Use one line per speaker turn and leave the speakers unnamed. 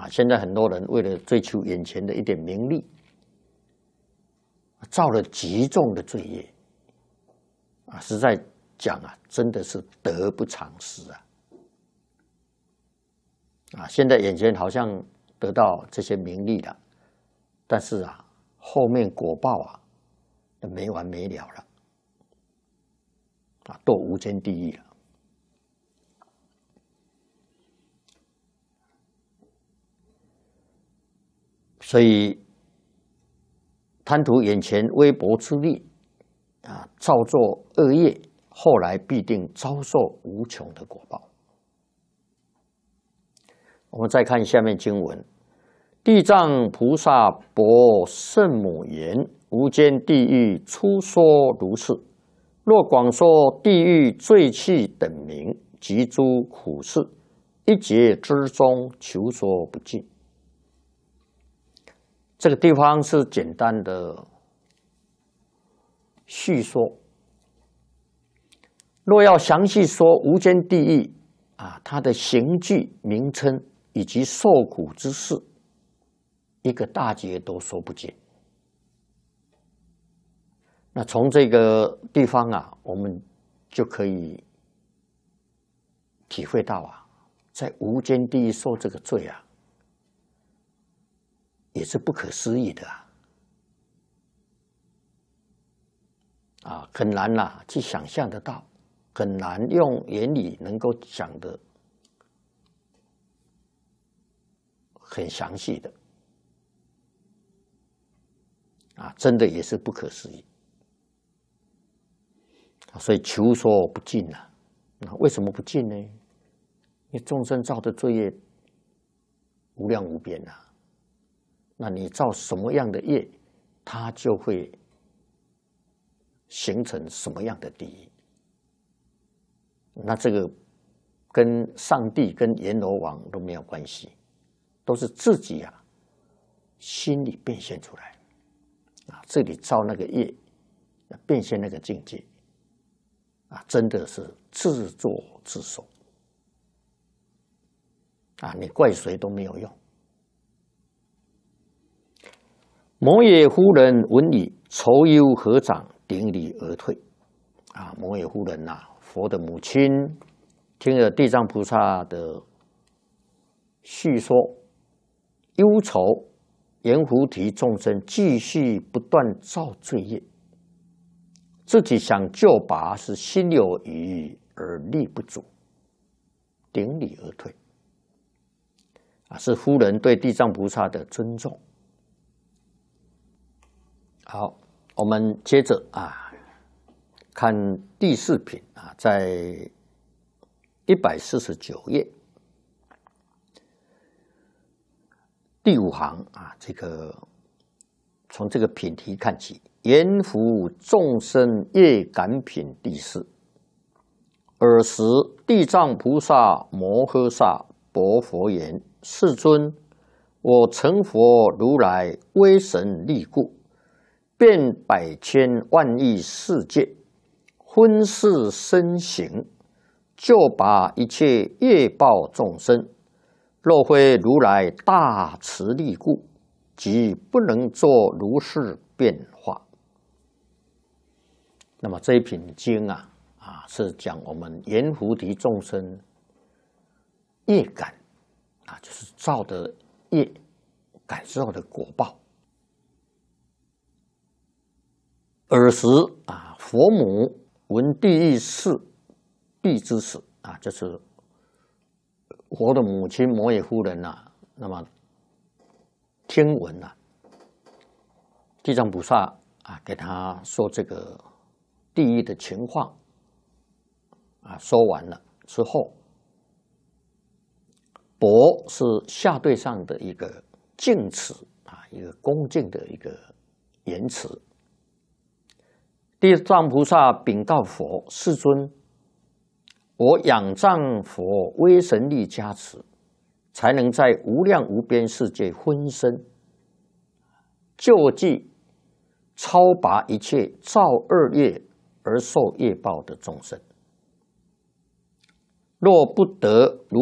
现在很多人为了追求眼前的一点名利，造了极重的罪业实在讲真的是得不偿失现在眼前好像得到这些名利了，但是后面果报没完没了了堕无间地狱了。所以贪图眼前微薄之利造作恶业，后来必定遭受无穷的果报。我们再看下面经文：地藏菩萨薄圣母言：无间地狱初说如是。若广说地狱罪趣等名及诸苦事，一劫之中求说不尽。这个地方是简单的叙说。若要详细说无间地狱它的刑具名称以及受苦之事，一个大劫都说不尽。那从这个地方我们就可以体会到在无间地狱受这个罪也是不可思议的很难去想象得到，很难用言语能够讲得很详细的真的也是不可思议。所以求说不尽为什么不尽呢？因为众生造的罪业无量无边那你造什么样的业，它就会形成什么样的地狱。那这个跟上帝跟阎罗王都没有关系，都是自己心里变现出来这里造那个业，变现那个境界真的是自作自受你怪谁都没有用。摩耶夫人闻已，愁忧合掌，顶礼而退摩耶夫人佛的母亲，听了地藏菩萨的叙说，忧愁阎浮提众生继续不断造罪业，自己想救拔是心有余而力不足，顶礼而退是夫人对地藏菩萨的尊重。好，我们接着看第四品在149页第5行这个从这个品题看起：阎浮众生业感品第4。尔时地藏菩萨摩诃萨薄佛言：世尊，我成佛如来威神力故，遍百千万亿世界，分世身形，救拔一切业报众生。若非如来大慈力故，即不能作如是变化。那么这一品经是讲我们阎浮提众生业感就是造的业感受的果报。尔时佛母闻地狱事必之死就是佛的母亲摩耶夫人那么听闻地藏菩萨给他说这个地狱的情况说完了之后，薄是下对上的一个敬词一个恭敬的一个言辞。地藏菩萨禀告佛：世尊，我仰仗佛威神力加持，才能在无量无边世界分身，救济超拔一切造恶业而受业报的众生。若不得如